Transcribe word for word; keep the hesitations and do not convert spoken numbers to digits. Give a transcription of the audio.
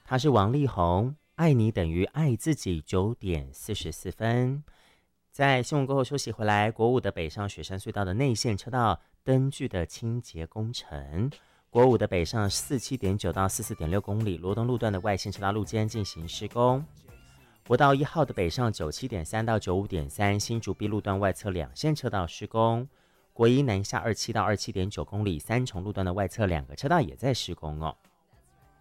他是王力宏，爱你等于爱自己，九点四十四分。在新闻过后休息回来，国五的北上雪山隧道的内线车道灯具的清洁工程，国五的北上四七点九到四四点六公里，罗东路段的外线车道路肩进行施工。国道一号的北上九七点三到九五点三，新竹碧路段外侧两线车道施工。国一南下二七到二七点九公里，三重路段的外侧两个车道也在施工哦。